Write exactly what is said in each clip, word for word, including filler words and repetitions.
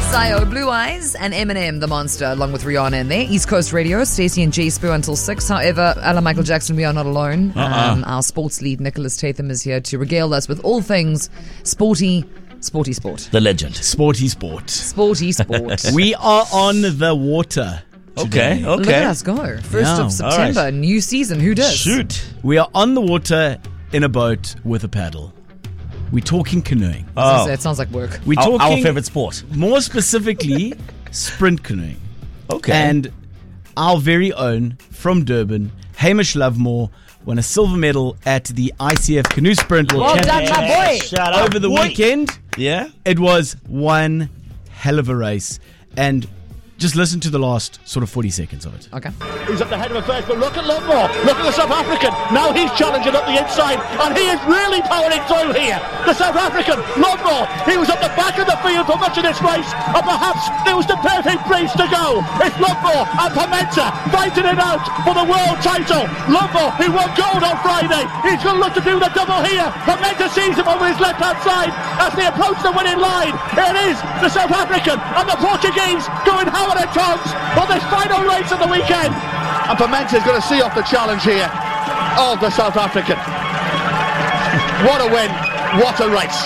Sayo, Blue Eyes, and Eminem, the Monster, along with Rihanna in there. East Coast Radio, Stacey and Jay Spoo until six. However, Alan Michael Jackson, we are not alone. Uh-uh. Um, our sports lead, Nicholas Tatham, is here to regale us with all things sporty, sporty sport. The legend. Sporty sport. Sporty sport. We are on the water today. Okay, okay. Look at us go. First Yeah. of September, All right. new season. Who does? Shoot. We are on the water in a boat with a paddle. We're talking canoeing. Oh, It sounds like work. We're our, talking our favorite sport. more specifically sprint canoeing. Okay. And our very own from Durban, Hamish Lovemore, won a silver medal at the I C F Canoe Sprint World Well done, Championship my boy. Shout out. over the Boy. weekend. Yeah? It was one hell of a race. And just listen to the last sort of forty seconds of it. Okay. He's at the head of affairs, but look at Lovemore. Look at the South African. Now he's challenging up the inside, and he is really powering through here. The South African, Lovemore, he was at the back of the field for much of this race, and perhaps it was the perfect place to go. It's Lovemore and Pimenta fighting it out for the world title. Lovemore, who won gold on Friday, he's going to look to do the double here. Pimenta sees him over his left-hand side as they approach the winning line. It is the South African and the Portuguese going hard at tongues for this final race of the weekend. And Pimenta is going to see off the challenge here of the South African. What a win, what a race.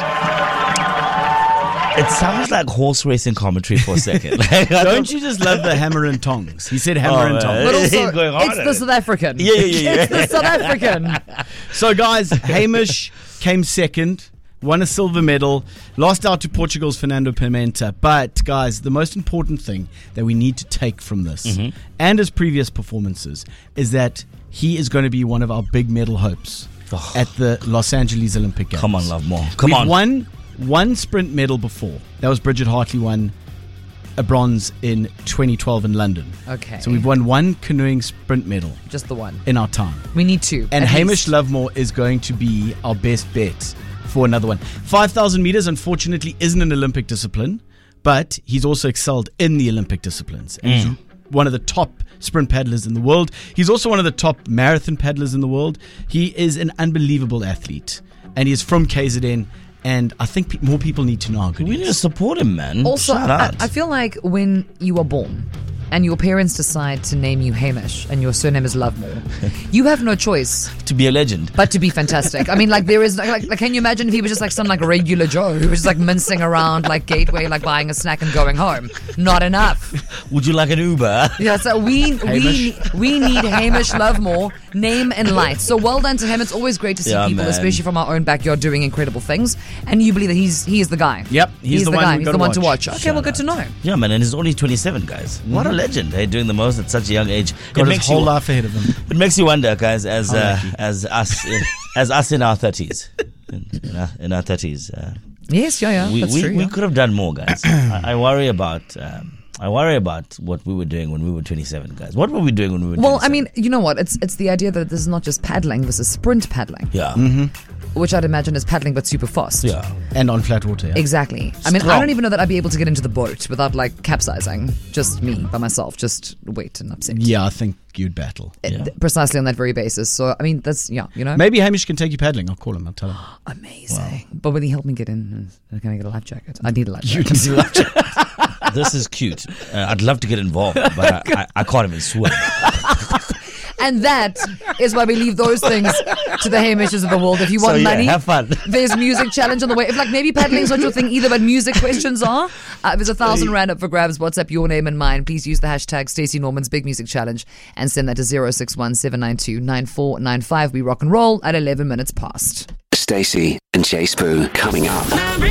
It sounds like horse racing commentary for a second. Don't you just love the hammer and tongs? He said hammer Oh, and man. tongs. But also, He's going hard it's at the it. South African. Yeah, yeah, yeah, It's the South African. So, guys, Hamish came second, won a silver medal, lost out to Portugal's Fernando Pimenta. But, guys, the most important thing that we need to take from this Mm-hmm. and his previous performances is that he is going to be one of our big medal hopes Oh. at the Los Angeles Olympic Games. Come on, Lovemore. Come We've on. won one sprint medal before. That was Bridget Hartley won a bronze in twenty twelve in London. Okay. So we've won one canoeing sprint medal Just the one. in our time. We need two. And at Hamish least. Lovemore is going to be our best bet for another one. five thousand meters, unfortunately, isn't an Olympic discipline, but he's also excelled in the Olympic disciplines. And he's one of the top sprint paddlers in the world. He's also one of the top marathon paddlers in the world. He is an unbelievable athlete, and he is from K Z N. And I think pe- more people need to know how good We he need to is. support him, man. Also, Shout I, out. I feel like when you are born and your parents decide to name you Hamish and your surname is Lovemore, you have no choice to be a legend. but to be fantastic. I mean, like, there is, like, like, can you imagine if he was just like some like regular Joe who was just like mincing around like Gateway, like buying a snack and going home? Not enough. Would you like an Uber? Yeah, so we we we need Hamish Lovemore, name and light. So well done to him. It's always great to see Yeah, people, man. especially from our own backyard, doing incredible things. And you believe that he's he is the guy. Yep, he's the one guy. we've He's gotta the one to watch. watch. Okay, well, good to know. Yeah, man, and he's only twenty-seven, guys. What a legend. Hey, doing the most at such a young age. Got it his makes whole you, life ahead of him. It makes you wonder, guys, as How uh, lucky. as us in, as us in our thirties, in, in our in our thirties. Uh, Yes, yeah, yeah, we that's we, true. we yeah. could have done more, guys. I, I worry about. Um, I worry about what we were doing when we were twenty-seven, guys. What were we doing when we were Well, I twenty-seven? mean, you know what? It's it's the idea that this is not just paddling. This is sprint paddling, yeah. which I'd imagine is paddling but super fast. Yeah. And on flat water, yeah. Exactly. I mean, I Strong. don't even know that I'd be able to get into the boat without like capsizing. Just me by myself. Just wait and upset. Yeah, I think you'd battle. It- Yeah. Precisely on that very basis. So I mean, that's yeah, you know, Maybe Hamish can take you paddling. I'll call him. I'll tell him. amazing. But will he help me get in? Uh, Can I get a life jacket? I need a life You jacket. can do that. This is cute. Uh, I'd love to get involved, but I, I, I can't even swim. And that is why we leave those things to the Hamishes of the world. If you want So, yeah, money, have fun. there's music challenge on the way. If like maybe paddling's not your thing either, but music questions are. Uh, there's a thousand rand up for grabs. WhatsApp your name and mine. Please use the hashtag Stacey Norman's Big Music Challenge and send that to zero six one seven nine two nine four nine five. We rock and roll at eleven minutes past. Stacey and Jay Spoo coming up.